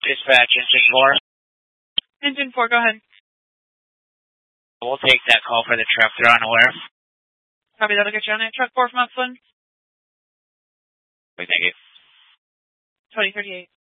Dispatch, Engine 4. Engine 4, go ahead. We'll take that call for the truck. They're unaware. Copy, that'll get you on it. Truck 4 from Upland. Thank you. 2038.